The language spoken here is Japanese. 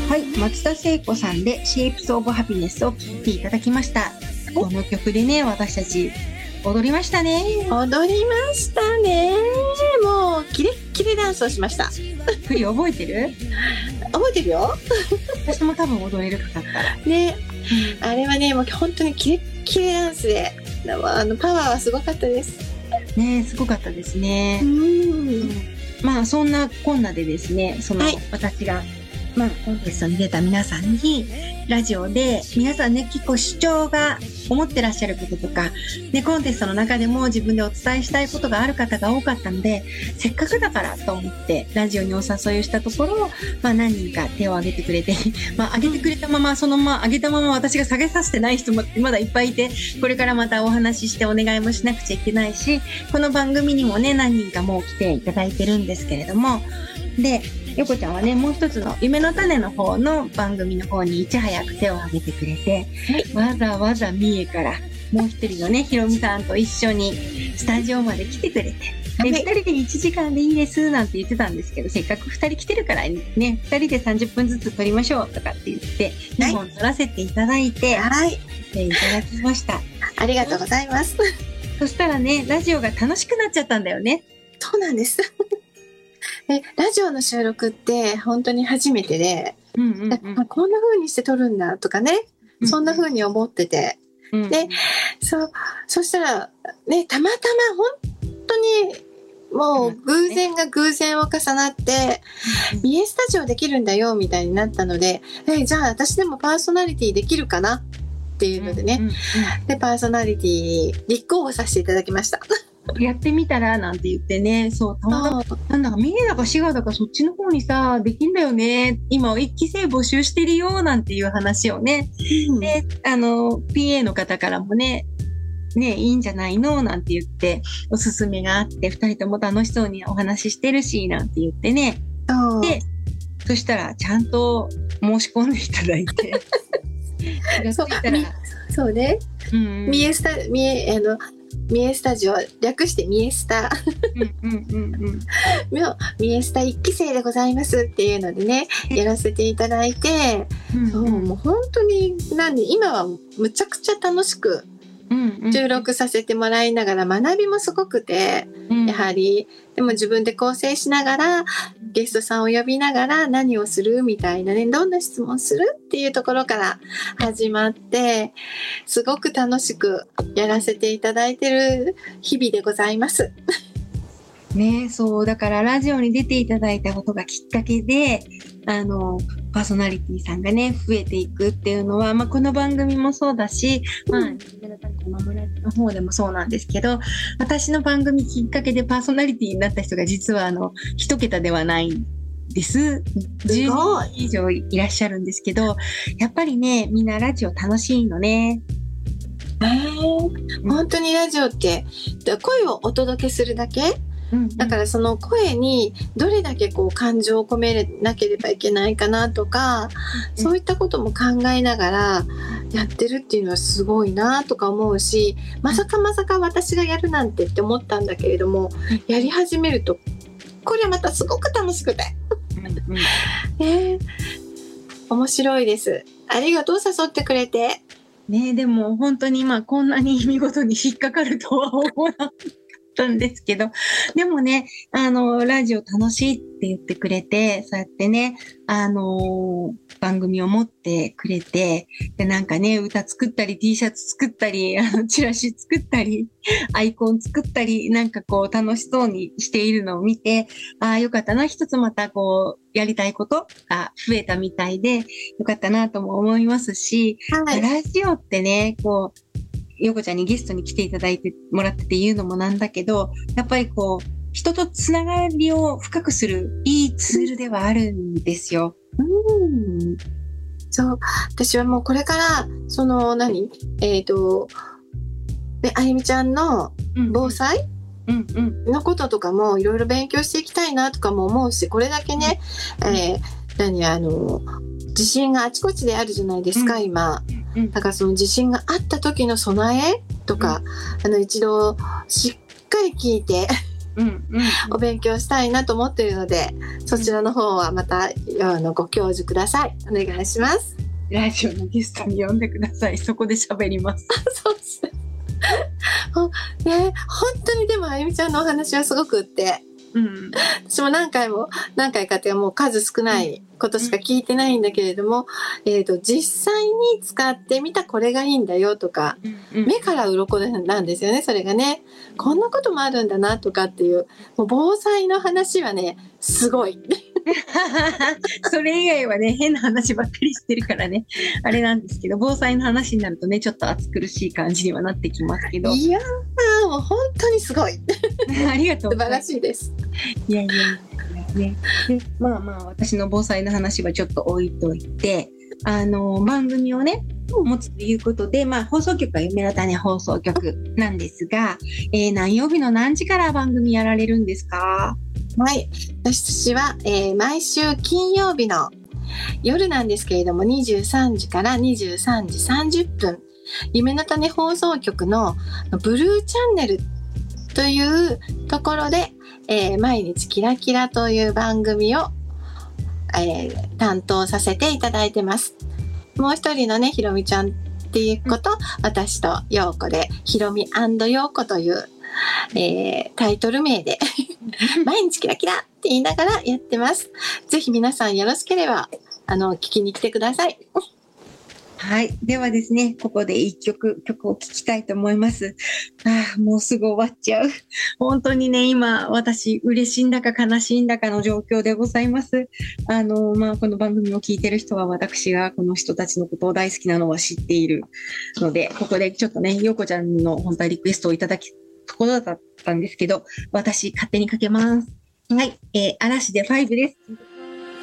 はい、松田聖子さんで Shapes of Happiness を聴いていただきました。この曲でね、私たち踊りましたね。 踊りましたね。もうキレッキレダンスをしました。 クリ覚えてる？ 覚えてるよ。 私も多分踊れるかったらね、あれはね、もう本当にキレッキレダンスで、パワーはすごかったですね。すごかったですね。まあそんなこんなでですね、私がコンテストに出た皆さんにラジオで皆さんね、結構主張が思ってらっしゃることとかね、コンテストの中でも自分でお伝えしたいことがある方が多かったので、せっかくだからと思ってラジオにお誘いをしたところ、何人か手を挙げてくれて挙げてくれたまま、そのまま挙げたまま私が下げさせてない人もまだいっぱいいて、これからまたお話ししてお願いもしなくちゃいけないし、この番組にもね、何人かもう来ていただいてるんですけれども、でよこちゃんはね、もう一つの夢の種の方の番組の方にいち早く手を挙げてくれて、わざわざ三重からもう一人のね、ひろみさんと一緒にスタジオまで来てくれて、で、二人で1時間でいいですなんて言ってたんですけど、せっかく二人来てるからね、二人で30分ずつ撮りましょうとかって言って2本撮らせていただいて、いただきました。 ありがとうございます。 そしたらね、ラジオが楽しくなっちゃったんだよね。 そうなんですラジオの収録って本当に初めてで、こんな風にして撮るんだとかね、そんな風に思ってて、で、そしたらね、たまたま本当にもう偶然が偶然を重なって、三重スタジオできるんだよみたいになったので、じゃあ私でもパーソナリティできるかなっていうのでね、でパーソナリティ立候補させていただきました。 やってみたらなんて言ってね、そう、たまたま、なんだか三重だか滋賀だかそっちの方にさ、できんだよね。今、1期生募集してるよ、なんていう話をね。で、PA の方からもね、いいんじゃないのなんて言って、おすすめがあって、2人とも楽しそうにお話ししてるし、なんて言ってね。で、そしたら、ちゃんと申し込んでいただいて。 そうね。三重スタジオ、略して三重スタ。三重スタ1期生でございますっていうのでね、やらせていただいて、もう本当に今はむちゃくちゃ楽しく収録させてもらいながら、学びもすごくて、やはりでも自分で構成しながらゲストさんを呼びながら何をするみたいなね、どんな質問するっていうところから始まって、すごく楽しくやらせていただいてる日々でございますね。そうだからラジオに出ていただいたことがきっかけで、パーソナリティさんがね増えていくっていうのは、この番組もそうだし、の方でもそうなんですけど、私の番組きっかけでパーソナリティになった人が実は一桁ではないんです。10人以上いらっしゃるんですけど、やっぱりね、みんなラジオ楽しいのね。 本当にラジオって声をお届けするだけ、だからその声にどれだけ感情を込めなければいけないかなとか、そういったことも考えながらやってるっていうのはすごいなとか思うし、まさか私がやるなんてって思ったんだけれども、やり始めるとこれまたすごく楽しくて面白いです。ありがとう、誘ってくれてね。でも本当にこんなに見事に引っかかるとは思わなかったんですけど、でもね、ラジオ楽しいって言ってくれて、そうやってね、番組を持ってくれて、で、なんかね、歌作ったり、T シャツ作ったり、チラシ作ったり、アイコン作ったり、なんか楽しそうにしているのを見て、よかったな、一つまたやりたいことが増えたみたいで、よかったなとも思いますし、ラジオってね、よこちゃんにゲストに来ていただいてもらってて言うのもなんだけど、やっぱり人とつながりを深くするいいツールではあるんですよ。 そう、私はもうこれからあゆみちゃんの防災のこととかもいろいろ勉強していきたいなとかも思うし、これだけね、地震があちこちであるじゃないですか、今。だからその地震があった時の備えとか、一度しっかり聞いてお勉強したいなと思っているので、そちらの方はまたご教授ください。お願いします。 ラジオのゲストに呼んでください。そこで喋ります。 そうですね。本当にでもあゆみちゃんのお話はすごくって、私も何回かってもう数少ないことしか聞いてないんだけれども、実際に使ってみたこれがいいんだよとか、目から鱗なんですよね、それがね。こんなこともあるんだなとかっていう、もう防災の話はね、すごい。 それ以外はね、変な話ばっかりしてるからね、あれなんですけど、防災の話になるとね、ちょっと暑苦しい感じにはなってきますけど。 いやー、もう本当にすごい。 ありがとうございます。 素晴らしいです。 いやね。まあ私の防災の話はちょっと置いといて、番組をね、持つということで、放送局は夢の種放送局なんですが、何曜日の何時から番組やられるんですか？ はい。私は、毎週金曜日の夜なんですけれども、23時から23時30分、夢の種放送局のブルーチャンネルというところで、毎日キラキラという番組を、担当させていただいてます。もう一人のね、ひろみちゃんっていう子と、私とようこで、ひろみ&ようこという、タイトル名で毎日キラキラって言いながらやってます。ぜひ皆さんよろしければ聞きに来てください。 はい。ではですね、ここで一曲を聴きたいと思います。もうすぐ終わっちゃう。本当にね、今、私、嬉しいんだか悲しいんだかの状況でございます。この番組を聞いてる人は、私がこの人たちのことを大好きなのは知っているので、ここでちょっとね、ようこちゃんの本当はリクエストをいただきところだったんですけど、私、勝手にかけます。はい。嵐で5です。